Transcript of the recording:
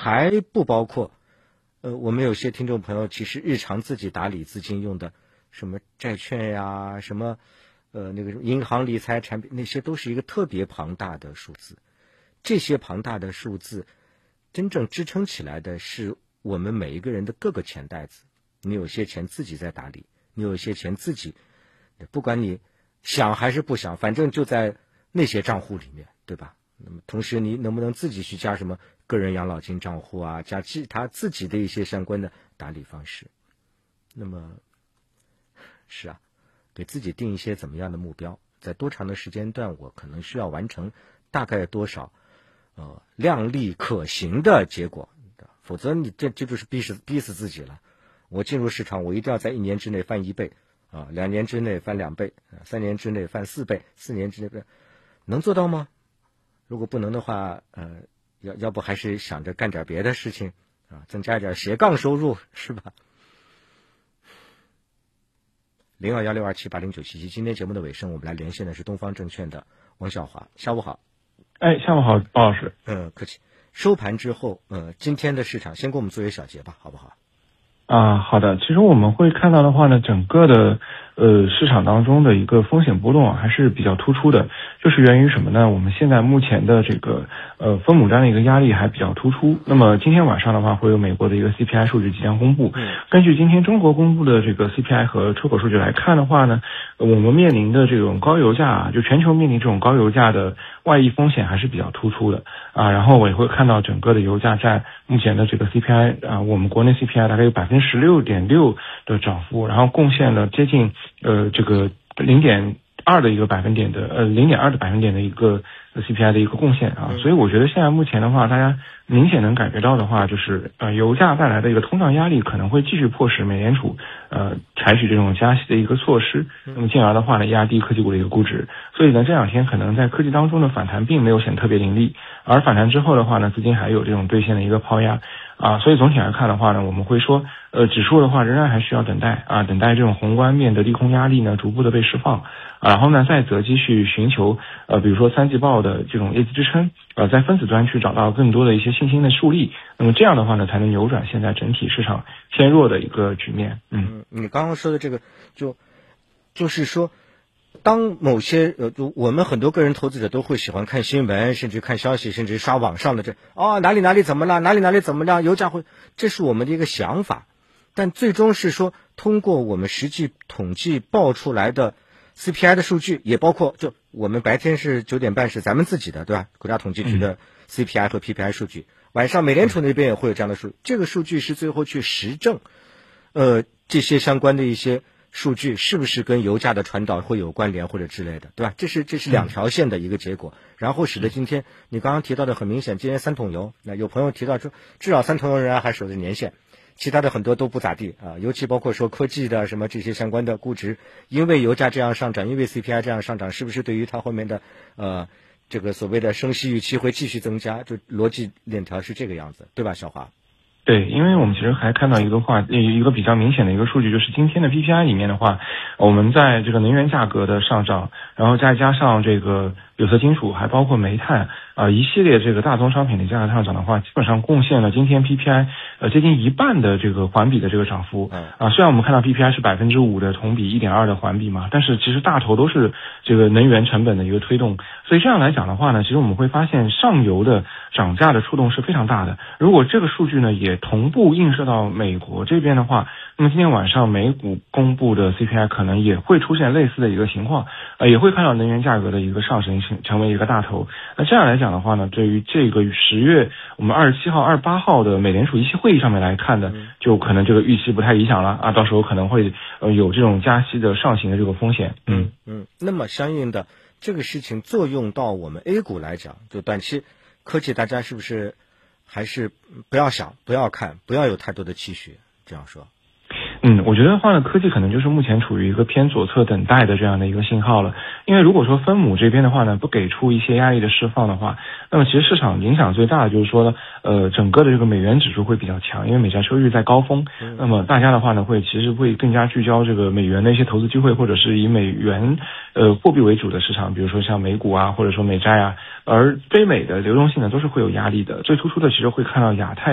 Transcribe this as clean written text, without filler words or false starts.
还不包括我们有些听众朋友其实日常自己打理资金用的什么债券呀，什么那个银行理财产品，那些都是一个特别庞大的数字。这些庞大的数字真正支撑起来的是我们每一个人的各个钱袋子。你有些钱自己在打理，你有些钱自己，不管你想还是不想，反正就在那些账户里面，对吧？那么同时你能不能自己去加什么个人养老金账户啊，加其他自己的一些相关的打理方式。那么是啊，给自己定一些怎么样的目标，在多长的时间段我可能需要完成大概多少量力可行的结果，否则你这就是逼死自己了。我进入市场，我一定要在1年之内翻1倍2年之内翻2倍3年之内翻4倍4年之内能做到吗？如果不能的话要不还是想着干点别的事情增加一点斜杠收入，是吧？021627809777，今天节目的尾声，我们来连线的是东方证券的王小华。下午好。 下午好，包老师。 客气。收盘之后今天的市场先给我们做一个小结吧，好不好？ 好的。其实我们会看到的话呢，整个的市场当中的一个风险波动还是比较突出的，就是源于什么呢？我们现在目前的这个分母端的一个压力还比较突出。那么今天晚上的话，会有美国的一个 CPI 数据即将公布。根据今天中国公布的这个 CPI 和出口数据来看的话呢，我们面临的这种高油价就全球面临这种高油价的外溢风险还是比较突出的然后我也会看到整个的油价占目前的这个 CPI 我们国内 CPI 大概有16.6%的涨幅，然后贡献了接近这个0.2的一个百分点的0.2的百分点的一个CPI 的一个贡献所以我觉得现在目前的话，大家明显能感觉到的话，就是油价带来的一个通胀压力可能会继续迫使美联储采取这种加息的一个措施，那么进而的话呢，压低科技股的一个估值。所以呢，这两天可能在科技当中的反弹并没有显得特别凌厉，而反弹之后的话呢，资金还有这种兑现的一个抛压所以总体来看的话呢，我们会说指数的话仍然还需要等待等待这种宏观面的利空压力呢逐步的被释放然后呢再继续寻求比如说三季报的这种业绩支撑在分子端去找到更多的一些信心的树立，那么这样的话呢才能扭转现在整体市场偏弱的一个局面。 你刚刚说的这个就是说，当某些我们很多个人投资者都会喜欢看新闻，甚至看消息，甚至刷网上的哪里怎么了，哪里怎么了，油价会，这是我们的一个想法。但最终是说，通过我们实际统计报出来的 CPI 的数据，也包括就我们白天是9点半是咱们自己的，对吧？国家统计局的 CPI 和 PPI 数据，晚上美联储那边也会有这样的数据，这个数据是最后去实证这些相关的一些数据是不是跟油价的传导会有关联或者之类的，对吧？这是两条线的一个结果，然后使得今天你刚刚提到的很明显，今天3桶油，那有朋友提到说至少3桶油仍然还守着年线，其他的很多都不咋地尤其包括说科技的什么这些相关的估值，因为油价这样上涨，因为 CPI 这样上涨，是不是对于它后面的这个所谓的升息预期会继续增加？就逻辑链条是这个样子，对吧，小华？ 对，因为我们其实还看到一个比较明显的一个数据，就是今天的 PPI 里面的话，我们在这个能源价格的上涨，然后再加上这个有色金属，还包括煤炭一系列这个大宗商品的价格上涨的话，基本上贡献了今天 PPI 接近一半的这个环比的这个涨幅虽然我们看到 PPI 是5%的同比，1.2%的环比嘛，但是其实大头都是这个能源成本的一个推动，所以这样来讲的话呢，其实我们会发现上游的涨价的触动是非常大的。如果这个数据呢也同步映射到美国这边的话，那么今天晚上美股公布的 CPI 可能也会出现类似的一个情况也会看到能源价格的一个上升成为一个大头。那这样来讲的话呢，对于这个10月我们27号、28号的美联储议息会议上面来看的，就可能这个预期不太理想了到时候可能会有这种加息的上行的这个风险。 那么相应的这个事情作用到我们 A 股来讲，就短期科技大家是不是还是不要想，不要看，不要有太多的期许，这样说？ 我觉得的话呢，科技可能就是目前处于一个偏左侧等待的这样的一个信号了。因为如果说分母这边的话呢，不给出一些压力的释放的话，那么其实市场影响最大的就是说呢，整个的这个美元指数会比较强，因为美债收益率在高峰，那么大家的话呢，其实会更加聚焦这个美元的一些投资机会，或者是以美元货币为主的市场，比如说像美股或者说美债而非美的流动性呢都是会有压力的。最突出的其实会看到亚太